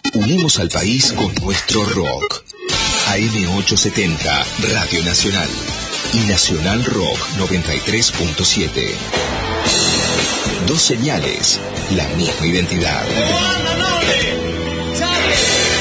Unimos al país con nuestro rock. AM870, Radio Nacional. Y Nacional Rock 93.7. Dos señales, la misma identidad. ¡Levanta, norte! ¡Sale!